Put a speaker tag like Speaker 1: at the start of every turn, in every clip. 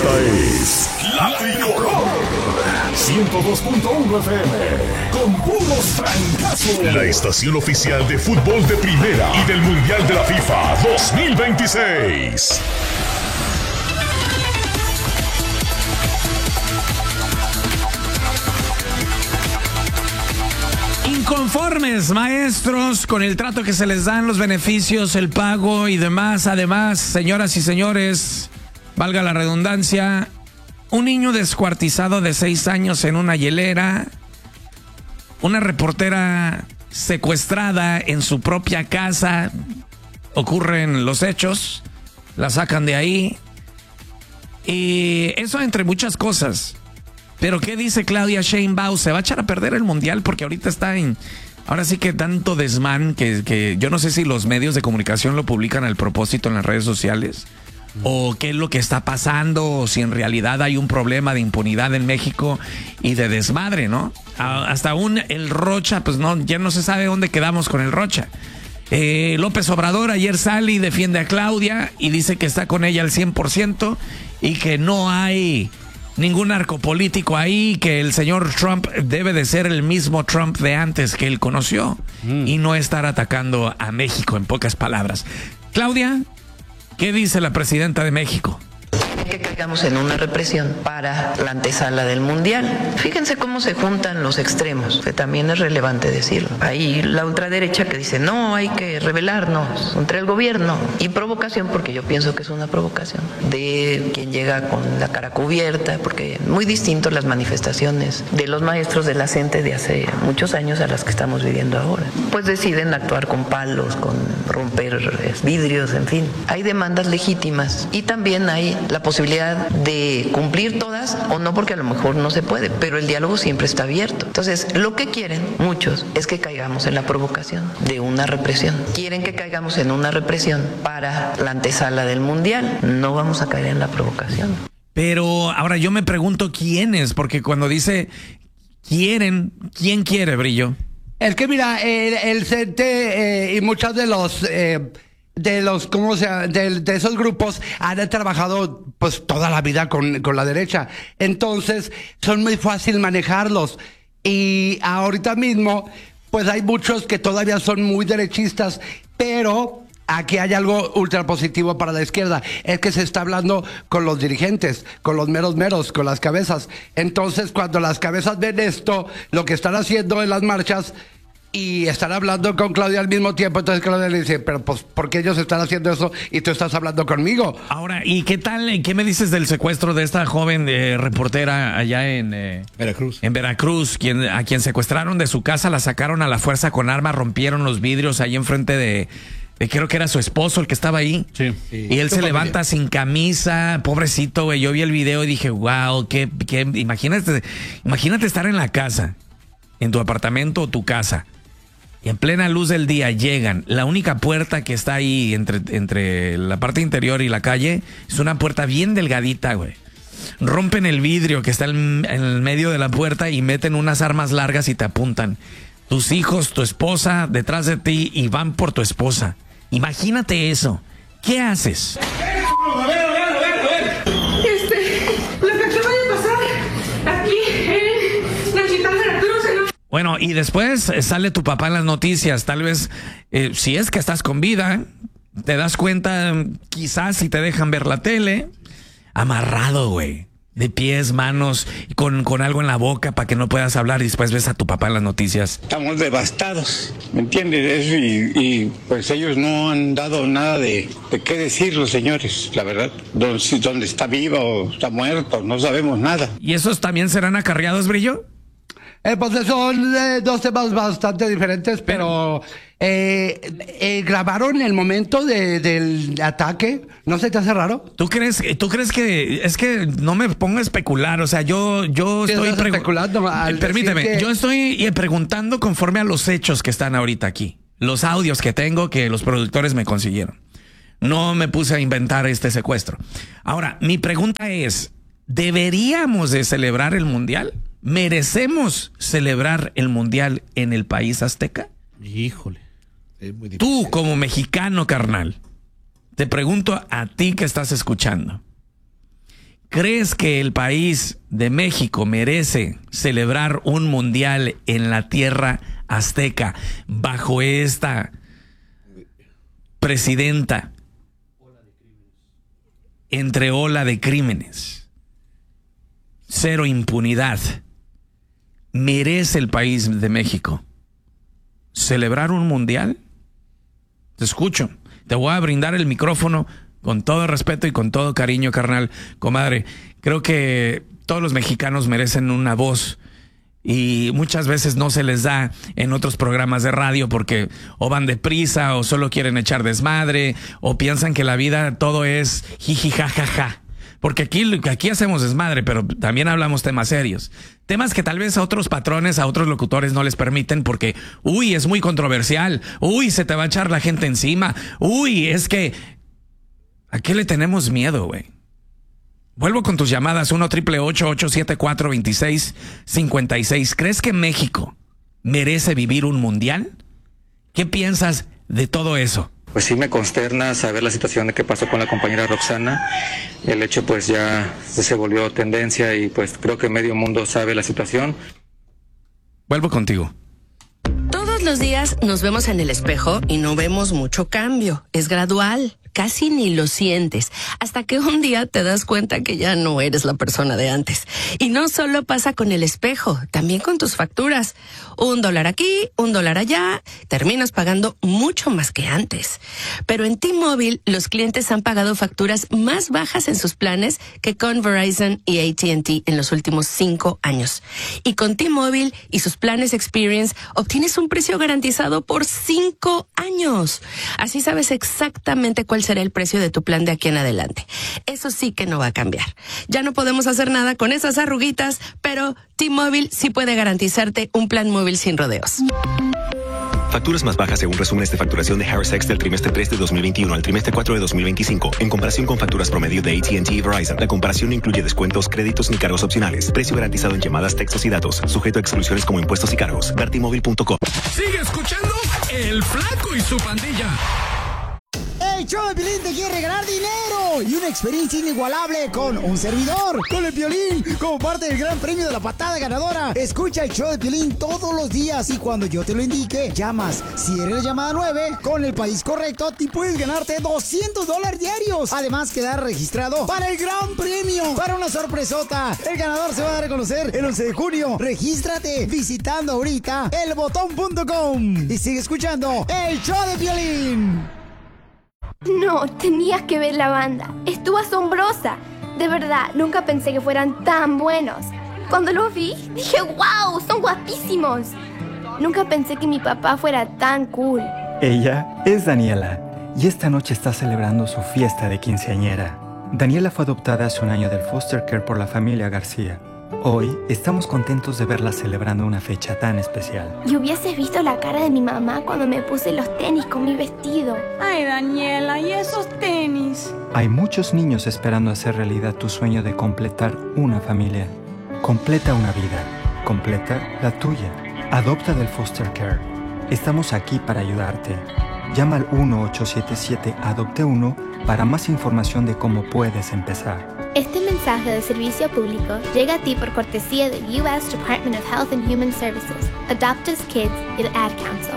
Speaker 1: Esta es La Tricolor 102.1 FM con puros francazos. La estación oficial de fútbol de primera y del Mundial de la FIFA 2026.
Speaker 2: Inconformes, maestros, con el trato que se les dan, los beneficios, el pago y demás. Además, señoras y señores, valga la redundancia, un niño descuartizado de 6 años en una hielera, una reportera secuestrada en su propia casa, ocurren los hechos, la sacan de ahí, y eso entre muchas cosas. Pero ¿qué dice Claudia Sheinbaum? Se va a echar a perder el Mundial porque ahorita está en... Ahora sí que tanto desmán que yo no sé si los medios de comunicación lo publican al propósito en las redes sociales o qué es lo que está pasando o si en realidad hay un problema de impunidad en México y de desmadre, ¿no? Hasta aún el Rocha, pues no, ya no se sabe dónde quedamos con el Rocha. López Obrador ayer sale y defiende a Claudia y dice que está con ella al 100% y que no hay ningún narcopolítico ahí, que el señor Trump debe de ser el mismo Trump de antes que él conoció y no estar atacando a México, en pocas palabras. Claudia, ¿qué dice la presidenta de México?
Speaker 3: Que caigamos en una represión para la antesala del Mundial. Fíjense cómo se juntan los extremos, que también es relevante decirlo. Hay la ultraderecha que dice, no, hay que rebelarnos contra el gobierno. Y provocación, porque yo pienso que es una provocación, de quien llega con la cara cubierta, porque muy distinto las manifestaciones de los maestros de la CENTE de hace muchos años a las que estamos viviendo ahora. Pues deciden actuar con palos, con romper vidrios, en fin. Hay demandas legítimas y también hay la posibilidad de cumplir todas o no, porque a lo mejor no se puede, pero el diálogo siempre está abierto. Entonces, lo que quieren muchos es que caigamos en la provocación de una represión. Quieren que caigamos en una represión para la antesala del Mundial. No vamos a caer en la provocación.
Speaker 2: Pero ahora yo me pregunto quiénes, porque cuando dice quieren, ¿quién quiere, Brillo?
Speaker 4: Es que mira, el CENTE y muchos de los ¿cómo se llama? De esos grupos han trabajado pues toda la vida con la derecha. Entonces son muy fácil manejarlos. Y ahorita mismo pues hay muchos que todavía son muy derechistas, pero aquí hay algo ultra positivo para la izquierda. Es que se está hablando con los dirigentes, con los meros, con las cabezas. Entonces cuando las cabezas ven esto, lo que están haciendo en las marchas, y están hablando con Claudia al mismo tiempo, entonces Claudia le dice, pero pues, ¿por qué ellos están haciendo eso y tú estás hablando conmigo?
Speaker 2: Ahora, ¿y qué tal? ¿Qué me dices del secuestro de esta joven reportera allá en
Speaker 5: Veracruz?
Speaker 2: En Veracruz, a quien secuestraron de su casa, la sacaron a la fuerza con armas, rompieron los vidrios ahí enfrente de creo que era su esposo el que estaba ahí.
Speaker 5: Sí.
Speaker 2: Y él se levanta sin camisa, pobrecito, güey. Yo vi el video y dije, wow, imagínate estar en la casa, en tu apartamento o tu casa. Y en plena luz del día llegan. La única puerta que está ahí entre la parte interior y la calle es una puerta bien delgadita, güey. Rompen el vidrio que está en el medio de la puerta y meten unas armas largas y te apuntan. Tus hijos, tu esposa detrás de ti y van por tu esposa. Imagínate eso. ¿Qué haces?
Speaker 6: A ver. Lo que acaba de pasar aquí en la ciudad de Veracruz,
Speaker 2: Bueno, y después sale tu papá en las noticias. Tal vez, si es que estás con vida, te das cuenta, quizás si te dejan ver la tele, amarrado, güey, de pies, manos, con algo en la boca para que no puedas hablar, y después ves a tu papá en las noticias.
Speaker 7: Estamos devastados, ¿me entiendes? Eso y pues ellos no han dado nada de qué decir los señores, la verdad. Dónde está vivo o está muerto, no sabemos nada.
Speaker 2: ¿Y esos también serán acarreados, Brillo?
Speaker 4: Pues son dos temas bastante diferentes, pero grabaron el momento del ataque. ¿No se te hace raro?
Speaker 2: ¿Tú crees que es que no me pongo a especular? O sea, yo estoy
Speaker 4: especulando.
Speaker 2: Permíteme, yo estoy preguntando conforme a los hechos que están ahorita aquí, los audios que tengo que los productores me consiguieron. No me puse a inventar este secuestro. Ahora, mi pregunta es, ¿deberíamos de celebrar el Mundial? ¿Merecemos celebrar el Mundial en el país azteca?
Speaker 5: Híjole, es muy difícil.
Speaker 2: Tú, como mexicano, carnal, te pregunto a ti que estás escuchando, ¿Crees que el país de México merece celebrar un mundial en la tierra azteca bajo esta presidenta entre ola de crímenes? Cero impunidad. ¿Merece el país de México celebrar un mundial? Te escucho. Te voy a brindar el micrófono con todo respeto y con todo cariño, carnal, comadre. Creo que todos los mexicanos merecen una voz y muchas veces no se les da en otros programas de radio porque o van deprisa o solo quieren echar desmadre o piensan que la vida todo es jiji jajaja. Porque aquí hacemos desmadre, pero también hablamos temas serios. Temas que tal vez a otros patrones, a otros locutores no les permiten porque, uy, es muy controversial. Uy, se te va a echar la gente encima. Uy, es que... ¿A qué le tenemos miedo, güey? Vuelvo con tus llamadas 1-888-874-2656. ¿Crees que México merece vivir un mundial? ¿Qué piensas de todo eso?
Speaker 8: Pues sí me consterna saber la situación de qué pasó con la compañera Roxana. El hecho pues ya se volvió tendencia y pues creo que medio mundo sabe la situación.
Speaker 2: Vuelvo contigo.
Speaker 9: Todos los días nos vemos en el espejo y no vemos mucho cambio. Es gradual. Casi ni lo sientes, hasta que un día te das cuenta que ya no eres la persona de antes. Y no solo pasa con el espejo, también con tus facturas. $1 aquí, $1 allá, terminas pagando mucho más que antes. Pero en T-Mobile, los clientes han pagado facturas más bajas en sus planes que con Verizon y AT&T en los últimos 5 años. Y con T-Mobile y sus planes Experience, obtienes un precio garantizado por 5 años. Así sabes exactamente cuál será el precio de tu plan de aquí en adelante. Eso sí que no va a cambiar. Ya no podemos hacer nada con esas arruguitas, pero T-Mobile sí puede garantizarte un plan móvil sin rodeos.
Speaker 10: Facturas más bajas según resúmenes de facturación de Harris X del trimestre 3 de 2021 al trimestre 4 de 2025, en comparación con facturas promedio de AT&T y Verizon. La comparación no incluye descuentos, créditos ni cargos opcionales. Precio garantizado en llamadas, textos y datos. Sujeto a exclusiones como impuestos y cargos. Vertimóvil.com.
Speaker 2: Sigue escuchando El Flaco y su pandilla.
Speaker 11: El show de Piolín te quiere regalar dinero y una experiencia inigualable con un servidor, con el Piolín, como parte del gran premio de la patada ganadora. Escucha el show de Piolín todos los días y cuando yo te lo indique, llamas. Si eres la llamada 9, con el país correcto, te puedes ganarte $200 diarios. Además, quedar registrado para el gran premio, para una sorpresota. El ganador se va a dar a conocer el 11 de junio. Regístrate visitando ahorita elbotón.com y sigue escuchando el show de Piolín.
Speaker 12: No, tenías que ver la banda. Estuvo asombrosa. De verdad, nunca pensé que fueran tan buenos. Cuando los vi, dije, wow, son guapísimos. Nunca pensé que mi papá fuera tan cool.
Speaker 13: Ella es Daniela y esta noche está celebrando su fiesta de quinceañera. Daniela fue adoptada hace un año del foster care por la familia García. Hoy estamos contentos de verla celebrando una fecha tan especial.
Speaker 12: Y hubieses visto la cara de mi mamá cuando me puse los tenis con mi vestido.
Speaker 6: Ay, Daniela, ¿y esos tenis?
Speaker 13: Hay muchos niños esperando hacer realidad tu sueño de completar una familia. Completa una vida. Completa la tuya. Adopta del foster care. Estamos aquí para ayudarte. Llama al 1-877-ADOPTE-1 para más información de cómo puedes empezar.
Speaker 12: Este mensaje de servicio público llega a ti por cortesía del U.S. Department of Health and Human Services, Adopt Us Kids y el Ad Council.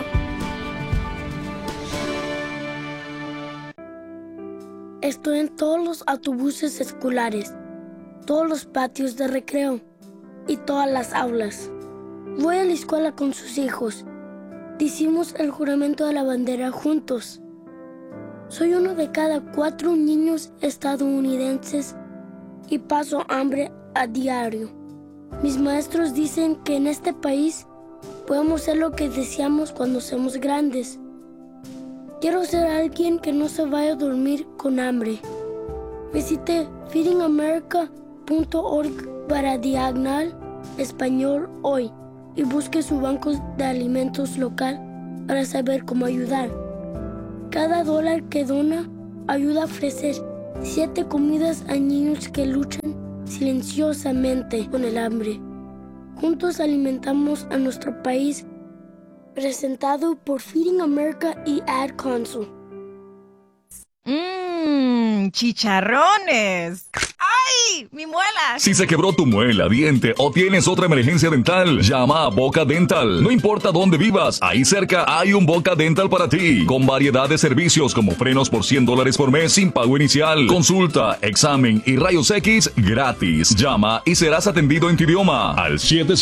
Speaker 14: Estoy en todos los autobuses escolares, todos los patios de recreo y todas las aulas. Voy a la escuela con sus hijos. Decimos el juramento de la bandera juntos. Soy uno de cada 4 niños estadounidenses y paso hambre a diario. Mis maestros dicen que en este país podemos ser lo que deseamos cuando seamos grandes. Quiero ser alguien que no se vaya a dormir con hambre. Visite feedingamerica.org para /español hoy y busque su banco de alimentos local para saber cómo ayudar. Cada dólar que dona ayuda a ofrecer 7 comidas a niños que luchan silenciosamente con el hambre. Juntos alimentamos a nuestro país. Presentado por Feeding America y Ad Council.
Speaker 15: ¡Chicharrones! ¡Ay! ¡Ay! ¡Mi muela!
Speaker 16: Si se quebró tu muela, diente o tienes otra emergencia dental, llama a Boca Dental. No importa dónde vivas, ahí cerca hay un Boca Dental para ti. Con variedad de servicios como frenos por $100 por mes sin pago inicial, consulta, examen y rayos X gratis. Llama y serás atendido en tu idioma al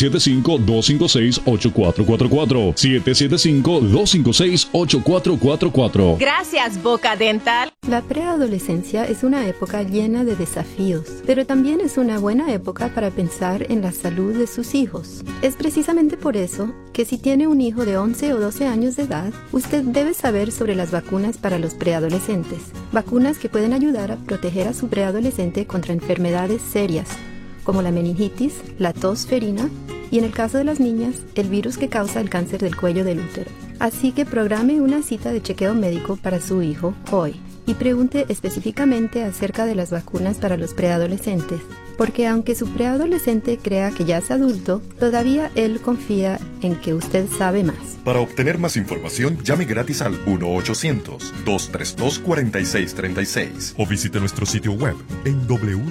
Speaker 16: 775-256-8444. 775-256-8444.
Speaker 15: Gracias, Boca Dental.
Speaker 17: La preadolescencia es una época llena de desafíos, pero también es una buena época para pensar en la salud de sus hijos. Es precisamente por eso que si tiene un hijo de 11 o 12 años de edad, usted debe saber sobre las vacunas para los preadolescentes. Vacunas que pueden ayudar a proteger a su preadolescente contra enfermedades serias, como la meningitis, la tos ferina y, en el caso de las niñas, el virus que causa el cáncer del cuello del útero. Así que programe una cita de chequeo médico para su hijo hoy y pregunte específicamente acerca de las vacunas para los preadolescentes, porque aunque su preadolescente crea que ya es adulto, todavía él confía en que usted sabe más.
Speaker 18: Para obtener más información, llame gratis al 1-800-232-4636 o visite nuestro sitio web en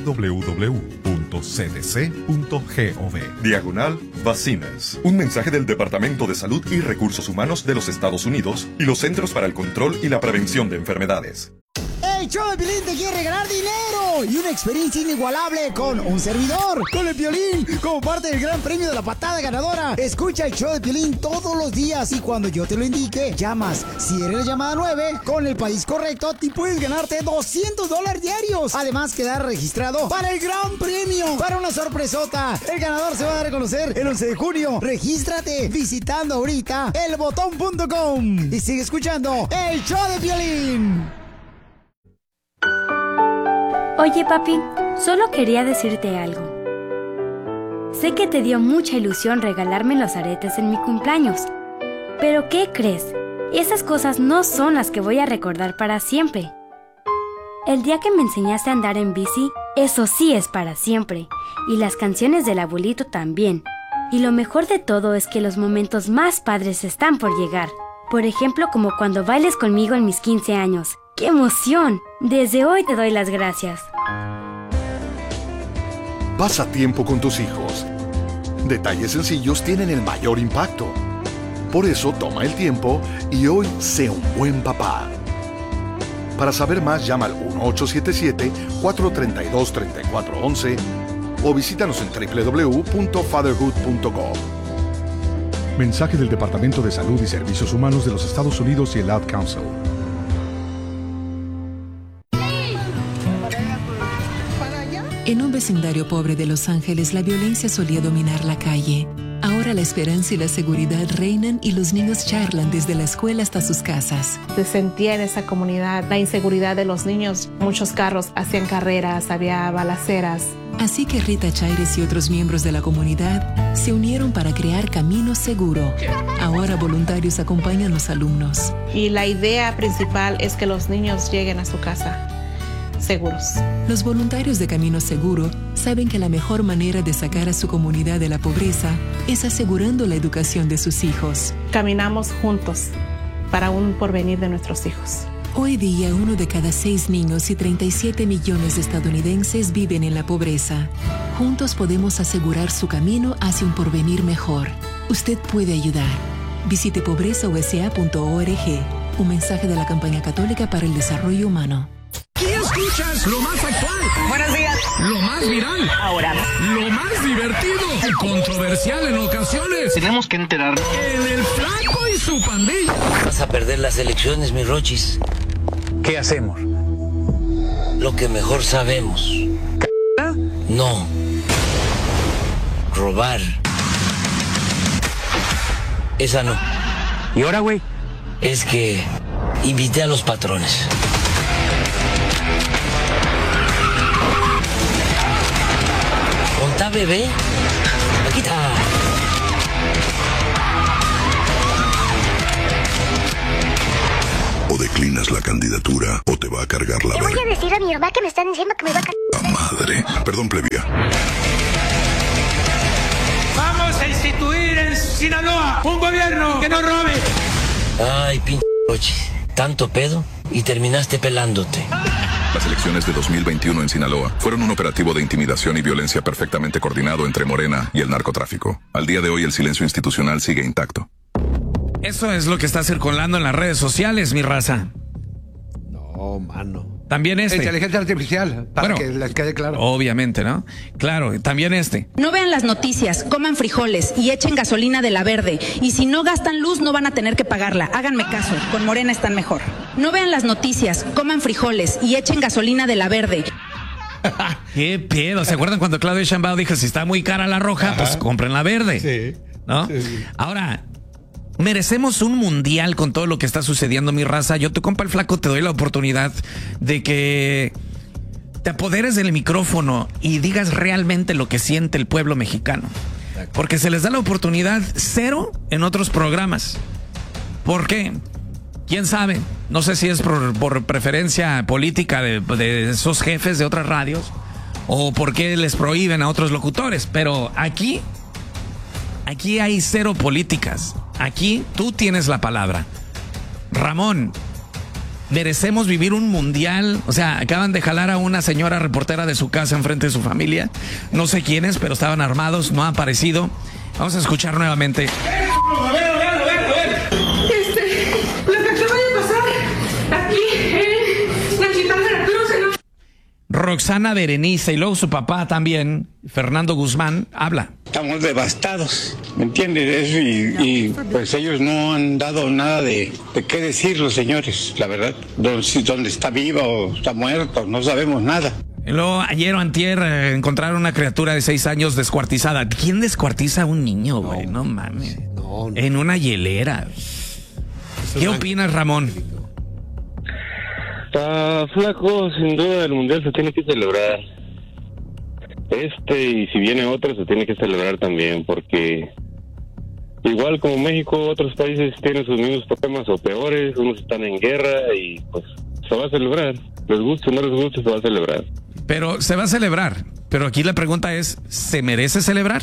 Speaker 18: www.cdc.gov/vacinas. Un mensaje del Departamento de Salud y Recursos Humanos de los Estados Unidos y los Centros para el Control y la Prevención de Enfermedades.
Speaker 11: El show de Piolín te quiere regalar dinero y una experiencia inigualable con un servidor, con el Piolín, como parte del gran premio de la patada ganadora. Escucha el show de Piolín todos los días y cuando yo te lo indique, llamas. Si eres la llamada 9, con el país correcto, te puedes ganarte $200 diarios. Además, quedar registrado para el gran premio, para una sorpresota. El ganador se va a dar a conocer el 11 de junio. Regístrate visitando ahorita elbotón.com y sigue escuchando el show de Piolín.
Speaker 19: Oye, papi, solo quería decirte algo. Sé que te dio mucha ilusión regalarme los aretes en mi cumpleaños. Pero ¿qué crees? Esas cosas no son las que voy a recordar para siempre. El día que me enseñaste a andar en bici, eso sí es para siempre. Y las canciones del abuelito también. Y lo mejor de todo es que los momentos más padres están por llegar. Por ejemplo, como cuando bailes conmigo en mis 15 años. ¡Qué emoción! Desde hoy te doy las gracias.
Speaker 20: Pasa tiempo con tus hijos. Detalles sencillos tienen el mayor impacto. Por eso toma el tiempo y hoy sé un buen papá. Para saber más, llama al 1-877-432-3411 o visítanos en www.fatherhood.gov.
Speaker 21: Mensaje del Departamento de Salud y Servicios Humanos de los Estados Unidos y el Ad Council.
Speaker 22: En un vecindario pobre de Los Ángeles, la violencia solía dominar la calle. Ahora la esperanza y la seguridad reinan y los niños charlan desde la escuela hasta sus casas.
Speaker 23: Se sentía en esa comunidad la inseguridad de los niños. Muchos carros hacían carreras, había balaceras.
Speaker 22: Así que Rita Chaires y otros miembros de la comunidad se unieron para crear Camino Seguro. Ahora voluntarios acompañan a los alumnos.
Speaker 23: Y la idea principal es que los niños lleguen a su casa seguros.
Speaker 22: Los voluntarios de Camino Seguro saben que la mejor manera de sacar a su comunidad de la pobreza es asegurando la educación de sus hijos.
Speaker 23: Caminamos juntos para un porvenir de nuestros hijos.
Speaker 22: Hoy día, 1 de cada 6 niños y 37 millones de estadounidenses viven en la pobreza. Juntos podemos asegurar su camino hacia un porvenir mejor. Usted puede ayudar. Visite pobrezausa.org. Un mensaje de la Campaña Católica para el Desarrollo Humano.
Speaker 2: Aquí escuchas lo más actual.
Speaker 15: Buenos días.
Speaker 2: Lo más viral.
Speaker 15: Ahora.
Speaker 2: Lo más divertido y controversial en ocasiones.
Speaker 24: Tenemos que enterarnos.
Speaker 2: En el Flaco y su pandilla.
Speaker 25: Vas a perder las elecciones, mi Rochis.
Speaker 24: ¿Qué hacemos?
Speaker 25: Lo que mejor sabemos. No. Robar. Esa no.
Speaker 24: ¿Y ahora, güey?
Speaker 25: Es que invité a los patrones. ¿Contá, bebé? Aquí está.
Speaker 1: O declinas la candidatura o te va a cargar la
Speaker 12: Le voy a decir a mi mamá que me están diciendo que me va a cargar.
Speaker 1: la madre. Perdón, plebia.
Speaker 2: Vamos a instituir en Sinaloa un gobierno que no robe.
Speaker 25: Ay, pinche Rochis. Tanto pedo y terminaste pelándote.
Speaker 18: Las elecciones de 2021 en Sinaloa fueron un operativo de intimidación y violencia perfectamente coordinado entre Morena y el narcotráfico. Al día de hoy el silencio institucional sigue intacto.
Speaker 2: Eso es lo que está circulando en las redes sociales, mi raza.
Speaker 3: No, mano.
Speaker 2: También
Speaker 3: Inteligencia artificial, para que les quede claro.
Speaker 2: Obviamente, ¿no? Claro, también
Speaker 4: No vean las noticias, coman frijoles y echen gasolina de la verde. Y si no gastan luz, no van a tener que pagarla. Háganme caso, con Morena están mejor. No vean las noticias, coman frijoles y echen gasolina de la verde.
Speaker 2: ¿Qué pedo? ¿Se acuerdan cuando Claudia Sheinbaum dijo, si está muy cara la roja, pues compren la verde?
Speaker 3: Sí.
Speaker 2: ¿No?
Speaker 3: Sí.
Speaker 2: Ahora, merecemos un mundial con todo lo que está sucediendo, mi raza. Yo, tu compa el Flaco, te doy la oportunidad de que te apoderes del micrófono y digas realmente lo que siente el pueblo mexicano. Porque se les da la oportunidad cero en otros programas. ¿Por qué? ¿Quién sabe? No sé si es por preferencia política de esos jefes de otras radios o por qué les prohíben a otros locutores. Pero aquí hay cero políticas. Aquí tú tienes la palabra. Ramón, merecemos vivir un mundial. O sea, acaban de jalar a una señora reportera de su casa enfrente de su familia. No sé quiénes, pero estaban armados, no ha aparecido. Vamos a escuchar nuevamente.
Speaker 6: A ver. Lo que acaba de pasar aquí en Nachital, Veracruz.
Speaker 2: Roxana Berenice y luego su papá también, Fernando Guzmán, habla.
Speaker 5: Estamos devastados, ¿me entiendes? Y pues ellos no han dado nada de qué decir los señores, la verdad. Dónde está viva o está muerta, no sabemos nada.
Speaker 2: Y luego ayer o antier encontraron una criatura de 6 años descuartizada. ¿Quién descuartiza a un niño, güey? No mames. No. En una hielera. ¿Qué opinas, Ramón?
Speaker 7: Está Flaco, sin duda el mundial se tiene que celebrar. Y si viene otro se tiene que celebrar también, porque igual como México, otros países tienen sus mismos problemas o peores, unos están en guerra y pues se va a celebrar. Les guste o no les guste, se va a celebrar.
Speaker 2: Pero se va a celebrar, pero aquí la pregunta es, ¿se merece celebrar?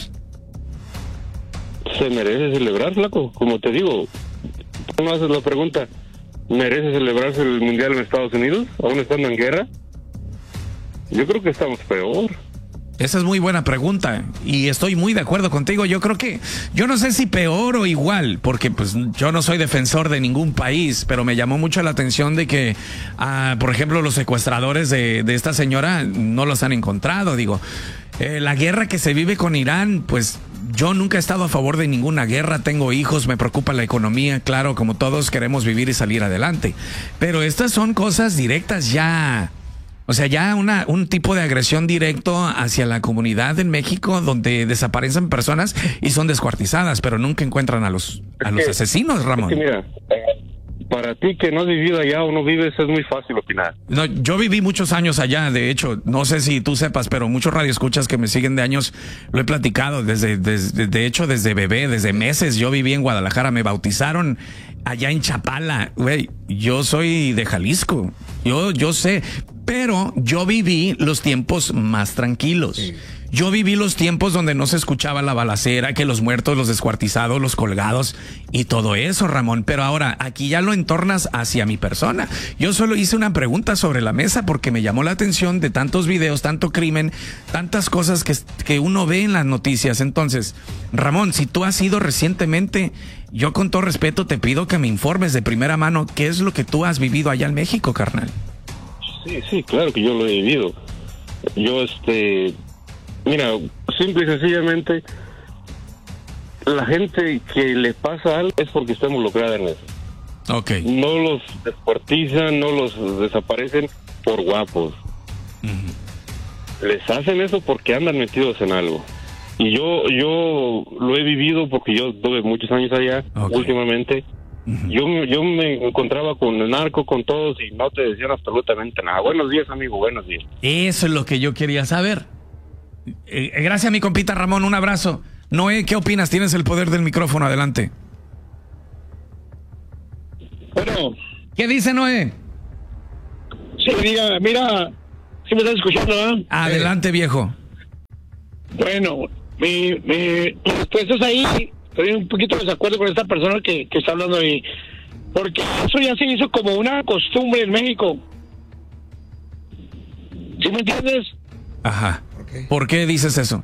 Speaker 7: Se merece celebrar, Flaco, como te digo. Tú me haces la pregunta, ¿merece celebrarse el mundial en Estados Unidos, aún estando en guerra? Yo creo que estamos peor.
Speaker 2: Esa es muy buena pregunta y estoy muy de acuerdo contigo. Yo creo que, yo no sé si peor o igual, porque pues yo no soy defensor de ningún país, pero me llamó mucho la atención de que, por ejemplo, los secuestradores de esta señora no los han encontrado. Digo, la guerra que se vive con Irán, pues yo nunca he estado a favor de ninguna guerra, tengo hijos, me preocupa la economía, claro, como todos queremos vivir y salir adelante. Pero estas son cosas directas ya. O sea, ya un tipo de agresión directo hacia la comunidad en México donde desaparecen personas y son descuartizadas, pero nunca encuentran a los asesinos, Ramón.
Speaker 7: Es que mira, para ti que no has vivido allá o no vives es muy fácil opinar.
Speaker 2: No, yo viví muchos años allá, de hecho, no sé si tú sepas, pero muchos radioescuchas que me siguen de años lo he platicado, de hecho desde bebé, desde meses yo viví en Guadalajara, me bautizaron allá en Chapala, güey, yo soy de Jalisco, yo sé, pero yo viví los tiempos más tranquilos. Sí. Yo viví los tiempos donde no se escuchaba la balacera, que los muertos, los descuartizados, los colgados y todo eso, Ramón. Pero ahora aquí ya lo entornas hacia mi persona. Yo solo hice una pregunta sobre la mesa porque me llamó la atención de tantos videos, tanto crimen, tantas cosas que uno ve en las noticias. Entonces, Ramón, si tú has ido recientemente, yo con todo respeto te pido que me informes de primera mano qué es lo que tú has vivido allá en México, carnal.
Speaker 7: Sí, claro que yo lo he vivido. Yo, mira, simple y sencillamente, la gente que le pasa algo es porque está involucrada en eso.
Speaker 2: Okay.
Speaker 7: No los descuartizan, no los desaparecen por guapos. Les hacen eso porque andan metidos en algo. Y yo lo he vivido porque yo tuve muchos años allá, últimamente. Yo me encontraba con el narco, con todos, y no te decían absolutamente nada. Buenos días, amigo, buenos días.
Speaker 2: Eso es lo que yo quería saber. Gracias, mi compita Ramón, un abrazo. Noé, ¿qué opinas? Tienes el poder del micrófono, adelante.
Speaker 8: Bueno.
Speaker 2: ¿Qué dice Noé?
Speaker 8: Sí, mira, ¿sí me estás escuchando, eh?
Speaker 2: Adelante, viejo.
Speaker 8: Bueno, mi respuesta es ahí. Estoy un poquito de desacuerdo con esta persona que está hablando ahí, porque eso ya se hizo como una costumbre en México. ¿Sí me entiendes?
Speaker 2: Ajá. ¿Por qué dices eso?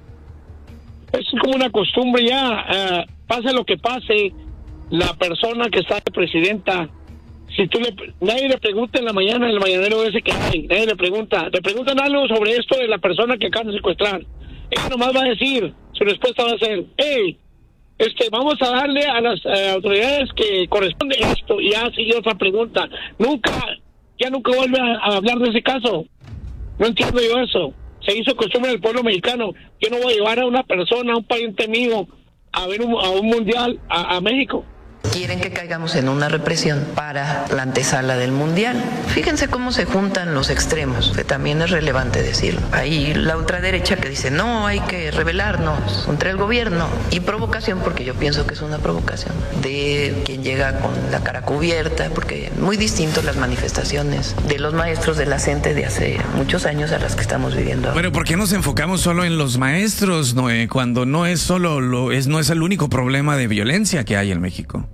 Speaker 8: Es como una costumbre ya, pase lo que pase, la persona que está de presidenta, si nadie le pregunta en la mañana, en el mañanero ese que hay, nadie le preguntan algo sobre esto de la persona que acaban de secuestrar. Ella nomás va a decir, su respuesta va a ser, hey, vamos a darle a las autoridades que corresponde esto, y ya sigue otra pregunta. Nunca vuelve a hablar de ese caso. No entiendo yo eso. Se hizo costumbre del pueblo mexicano. Yo no voy a llevar a una persona, a un pariente mío, a ver a un mundial a México.
Speaker 9: Quieren que caigamos en una represión para la antesala del mundial. Fíjense cómo se juntan los extremos, que también es relevante decirlo. Hay la ultraderecha que dice, no, hay que rebelarnos contra el gobierno. Y provocación, porque yo pienso que es una provocación, de quien llega con la cara cubierta, porque muy distinto las manifestaciones de los maestros de la CENTE de hace muchos años a las que estamos viviendo ahora.
Speaker 2: Pero ¿por qué nos enfocamos solo en los maestros, Noé? Cuando no es solo no es el único problema de violencia que hay en México.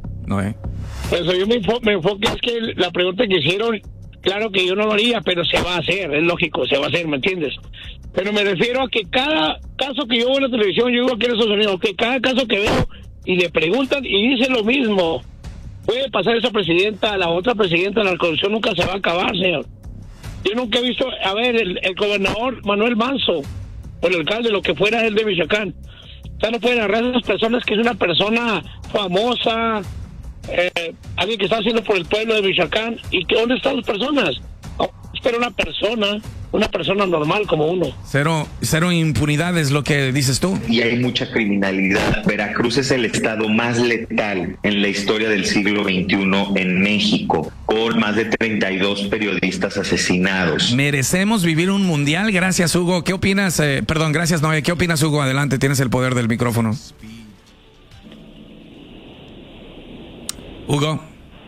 Speaker 8: Eso yo me enfoco, es que la pregunta que hicieron, claro que yo no lo haría, pero se va a hacer, es lógico, se va a hacer, ¿me entiendes? Pero me refiero a que cada caso que yo veo en la televisión, yo digo aquí en Estados Unidos, que cada caso que veo y le preguntan y dicen lo mismo, puede pasar esa presidenta, la otra presidenta, la corrupción nunca se va a acabar, señor. Yo nunca he visto, a ver, el gobernador Manuel Manso, o el alcalde, lo que fuera él de Michoacán, o sea, no pueden agarrar a esas personas que es una persona famosa, alguien que está haciendo por el pueblo de Michoacán, y que ¿dónde están las personas? Pero una persona normal como uno.
Speaker 2: Cero impunidad es lo que dices tú.
Speaker 10: Y hay mucha criminalidad. Veracruz es el estado más letal en la historia del siglo XXI en México, con más de 32 periodistas asesinados.
Speaker 2: Merecemos vivir un mundial. Gracias, Hugo. ¿Qué opinas? Gracias, Noé. ¿Qué opinas, Hugo? Adelante, tienes el poder del micrófono. Hugo.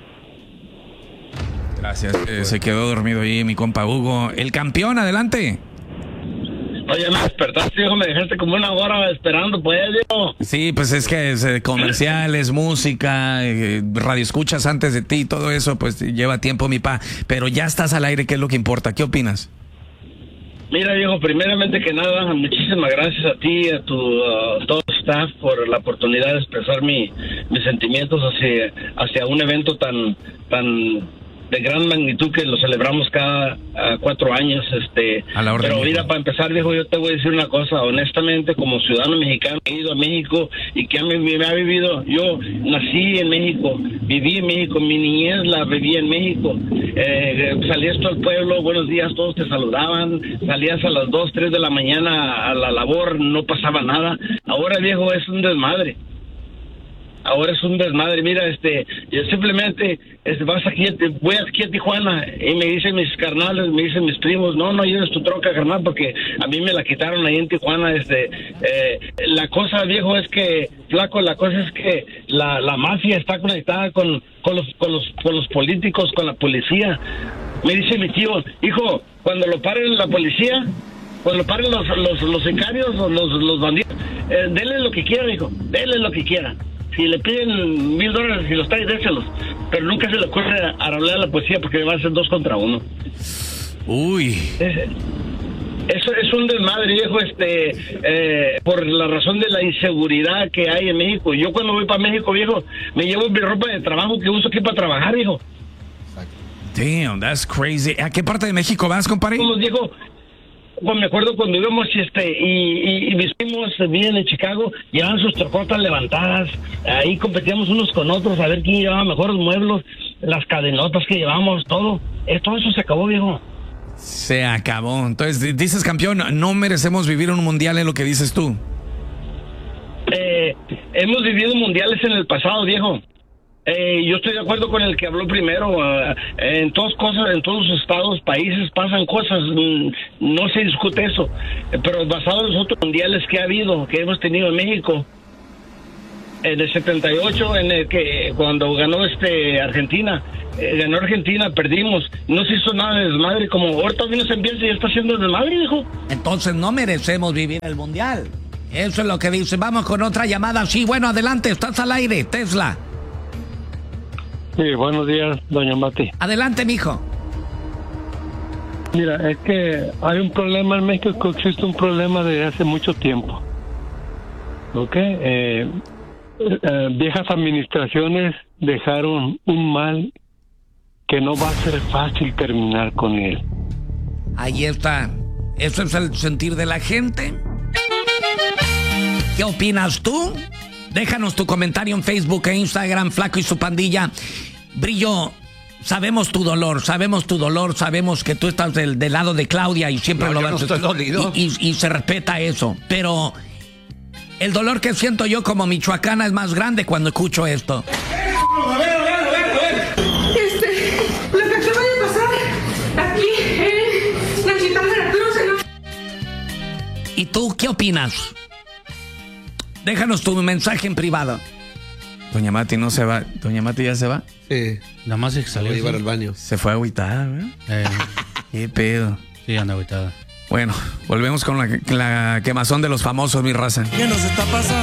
Speaker 2: Gracias. Se quedó dormido ahí mi compa Hugo. El campeón, adelante.
Speaker 13: Oye, me despertaste, hijo, me dejaste como una hora esperando, pues, hijo.
Speaker 2: Sí, pues es que es, comerciales, música, radio escuchas antes de ti, todo eso, pues lleva tiempo, mi pa. Pero ya estás al aire, que es lo que importa. ¿Qué opinas?
Speaker 13: Mira, viejo, primeramente que nada, muchísimas gracias a ti, a todo el staff por la oportunidad de expresar mis sentimientos hacia un evento tan de gran magnitud que lo celebramos cada 4 años. Pero mira, para empezar, viejo, yo te voy a decir una cosa, honestamente, como ciudadano mexicano, he ido a México y que me ha vivido. Yo nací en México, viví en México, mi niñez la viví en México. Salías tú al pueblo, buenos días, todos te saludaban, salías a las 2, 3 de la mañana a la labor, no pasaba nada. Ahora, viejo, es un desmadre. Mira, yo simplemente voy aquí a Tijuana y me dicen mis carnales, me dicen mis primos, no lleves tu troca, carnal, porque a mí me la quitaron ahí en Tijuana. La cosa, viejo, es que, flaco, la cosa es que la mafia está conectada con los políticos, con la policía. Me dice mi tío, hijo, cuando lo paren la policía, cuando lo paren los sicarios o los bandidos, denle lo que quiera, hijo, denle lo que quiera. Si le piden $1,000 y los trae, déselos. Pero nunca se le ocurre a hablar a la policía porque va a ser 2 contra 1.
Speaker 2: Uy.
Speaker 13: Eso es un desmadre, viejo, por la razón de la inseguridad que hay en México. Yo cuando voy para México, viejo, me llevo mi ropa de trabajo que uso aquí para trabajar, viejo.
Speaker 2: Damn, that's crazy. ¿A qué parte de México vas, compadre?
Speaker 13: Como dijo, pues me acuerdo cuando íbamos y mis primos vivían en Chicago, llevaban sus trocotas levantadas, ahí competíamos unos con otros a ver quién llevaba mejores muebles, las cadenotas que llevábamos, todo eso se acabó, viejo.
Speaker 2: Se acabó. Entonces dices, campeón, no merecemos vivir un mundial, es lo que dices tú.
Speaker 13: Hemos vivido mundiales en el pasado, viejo. Yo estoy de acuerdo con el que habló primero. En todos los estados, países pasan cosas, no se discute eso. Pero basado en los otros mundiales que hemos tenido en México, en el 78, en el que cuando ganó Argentina, perdimos, no se hizo nada de desmadre. Como ahorita vino se empieza y ya está haciendo desmadre, hijo.
Speaker 14: Entonces no merecemos vivir el mundial. Eso es lo que dice. Vamos con otra llamada. Sí, bueno, adelante, estás al aire, Tesla.
Speaker 16: Sí, buenos días, doña Mati.
Speaker 14: Adelante, mijo.
Speaker 11: Mira, es que hay un problema en México, existe un problema desde hace mucho tiempo. ¿Ok? Viejas administraciones dejaron un mal que no va a ser fácil terminar con él.
Speaker 14: Ahí está. Eso es el sentir de la gente. ¿Qué opinas tú? Déjanos tu comentario en Facebook e Instagram, Flaco y su pandilla. Brillo, sabemos tu dolor, sabemos que tú estás del lado de Claudia y siempre lo vas a
Speaker 3: estoy dolido.
Speaker 14: Y se respeta eso, pero el dolor que siento yo como michoacana es más grande cuando escucho esto.
Speaker 6: A ver. Lo que acaba de pasar aquí en Nachital, Veracruz.
Speaker 14: ¿Y tú qué opinas? Déjanos tu mensaje en privado.
Speaker 2: Doña Mati no se va. ¿Doña Mati ya se va?
Speaker 3: Sí.
Speaker 16: Nada más se salió.
Speaker 3: Voy a llevar al baño.
Speaker 2: Se fue agüitada, ¿verdad? ¿Qué pedo?
Speaker 16: Sí, anda agüitada.
Speaker 2: Bueno, volvemos con la quemazón de los famosos, mi raza.
Speaker 17: ¿Qué nos está pasando?